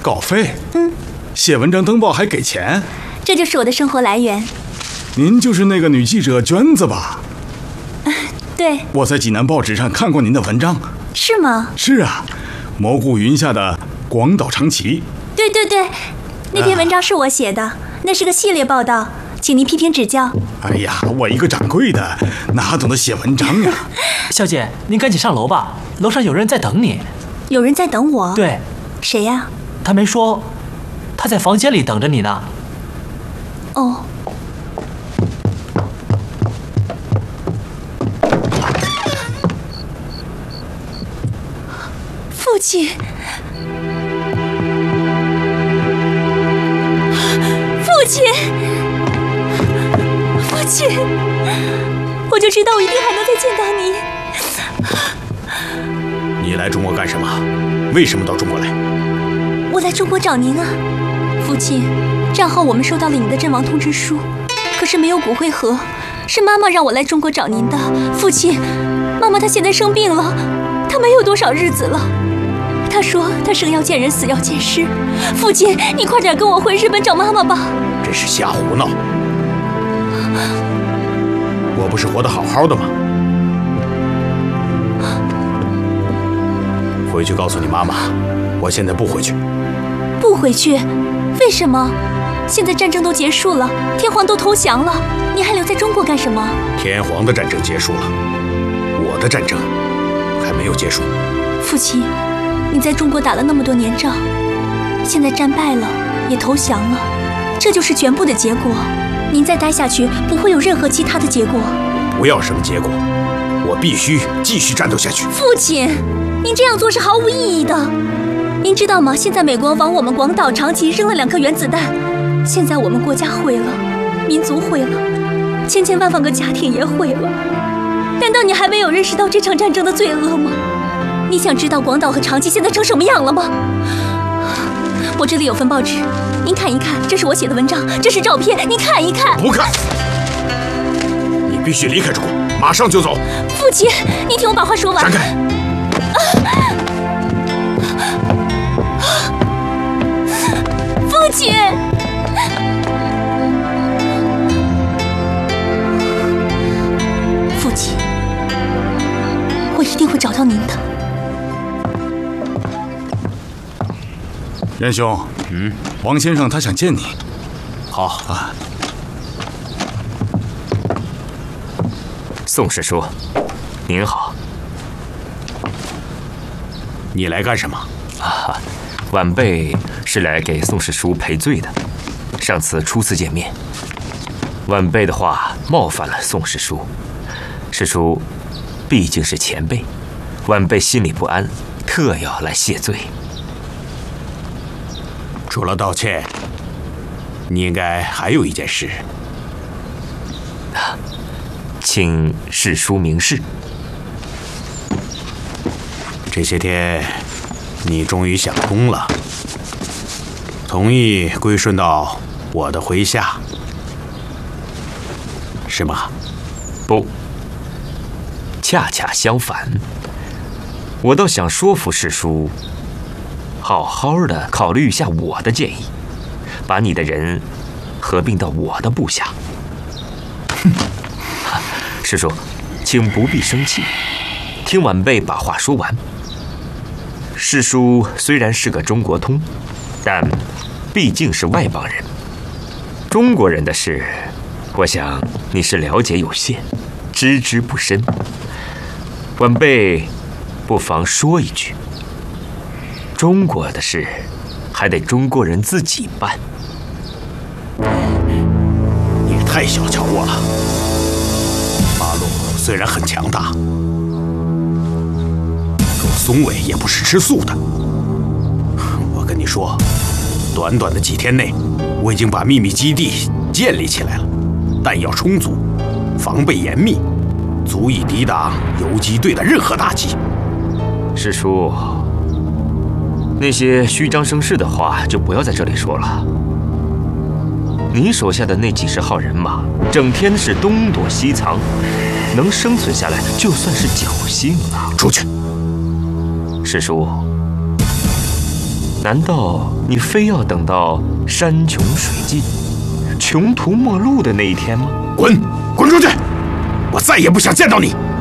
稿费？写文章登报还给钱？ 这就是我的生活来源。 您就是那个女记者娟子吧？ 对， 我在济南报纸上看过您的文章。 是吗？ 是啊，蘑菇云下的广岛长崎。 对对对，那篇文章是我写的，那是个系列报道，请您批评指教。 哎呀，我一个掌柜的哪懂得写文章呀？ 小姐，您赶紧上楼吧，楼上有人在等你。 有人在等我？ 对。 谁呀？ 他没说，他在房间里等着你呢。 哦。父亲，父亲，父亲，我就知道我一定还能再见到你。 你来中国干什么？为什么到中国来？ 我来中国找您啊，父亲。战后我们收到了你的阵亡通知书，可是没有骨灰盒，是妈妈让我来中国找您的。父亲，妈妈她现在生病了，她没有多少日子了。她说她生要见人，死要见尸。父亲，你快点跟我回日本找妈妈吧。 这是瞎胡闹！我不是活得好好的吗？回去告诉你妈妈，我现在不回去。 不回去？为什么？现在战争都结束了，天皇都投降了，你还留在中国干什么？ 天皇的战争结束了，我的战争还没有结束。 父亲，你在中国打了那么多年仗，现在战败了，也投降了，这就是全部的结果。您再待下去，不会有任何其他的结果。 不要什么结果，我必须继续战斗下去。 父亲，您这样做是毫无意义的。您知道吗？现在美国往我们广岛、长崎扔了2颗原子弹，现在我们国家毁了，民族毁了，千千万万个家庭也毁了。难道你还没有认识到这场战争的罪恶吗？你想知道广岛和长崎现在成什么样了吗？我这里有份报纸，您看一看，这是我写的文章，这是照片，您看一看。 不看！你必须离开中国，马上就走。 父亲，您听我把话说完。 闪开！ 父亲，父亲，我一定会找到您的。 元兄，王先生他想见你。 好啊。 宋师叔，您好。 你来干什么？ 晚辈是来给宋师叔赔罪的。上次初次见面，晚辈的话冒犯了宋师叔。师叔毕竟是前辈，晚辈心里不安，特要来谢罪。 除了道歉，你应该还有一件事。 请师叔明示。 这些天，你终于想通了，同意归顺到我的麾下，是吗？ 不，恰恰相反，我倒想说服师叔，好好的考虑一下我的建议，把你的人合并到我的部下。师叔，请不必生气，听晚辈把话说完。师叔虽然是个中国通，但毕竟是外邦人，中国人的事，我想你是了解有限，知之不深。晚辈不妨说一句，中国的事还得中国人自己办。 你也太小瞧我了。八路虽然很强大，可松尾也不是吃素的。我跟你说，短短的几天内，我已经把秘密基地建立起来了，弹药充足，防备严密，足以抵挡游击队的任何打击。 师叔，那些虚张声势的话就不要在这里说了。你手下的那几十号人马，整天是东躲西藏，能生存下来就算是侥幸了。 出去！ 师叔， 难道你非要等到山穷水尽、穷途末路的那一天吗？ 滚出去！我再也不想见到你。